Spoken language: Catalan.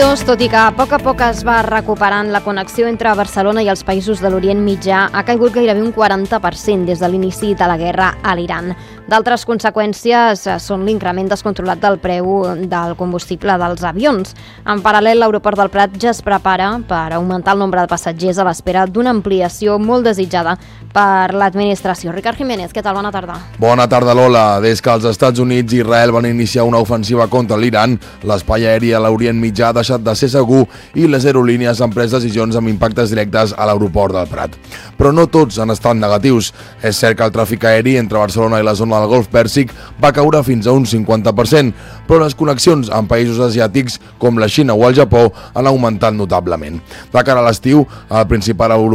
22, tot i que a poc es va recuperant la connexió entre Barcelona i els països de l'Orient Mitjà, ha caigut gairebé un 40% des de l'inici de la guerra a l'Iran. D'altres conseqüències són l'increment descontrolat del preu del combustible dels avions. En paral·lel, l'aeroport del Prat ja es prepara per augmentar el nombre de passatgers a l'espera d'una ampliació molt desitjada per l'administració. Ricard Jiménez, què tal? Bona tarda. Bona tarda, Lola. Des que els Estats Units i Israel van iniciar una ofensiva contra l'Iran, l'espai aeri a l'Orient Mitjà ha deixat de ser segur i les aerolínies han pres decisions amb impactes directes a l'aeroport del Prat. Però no tots han estat negatius. És cert que el tràfic aeri entre Barcelona i la zona del Golf Pèrsic va caure fins a un 50%, però les connexions amb països asiàtics com la Xina o el Japó han augmentat notablement. De cara a l'estiu, el principal